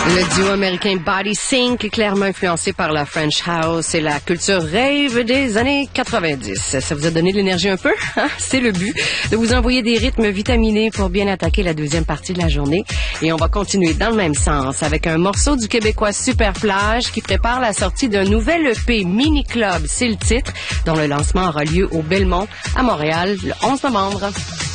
Le duo américain Body Sync est clairement influencé par la French House et la culture rave des années 90. Ça vous a donné de l'énergie un peu? Hein? C'est le but, de vous envoyer des rythmes vitaminés pour bien attaquer la deuxième partie de la journée. Et on va continuer dans le même sens avec un morceau du Québécois Superplage qui prépare la sortie d'un nouvel EP Mini Club, c'est le titre, dont le lancement aura lieu au Belmont à Montréal le 11 novembre.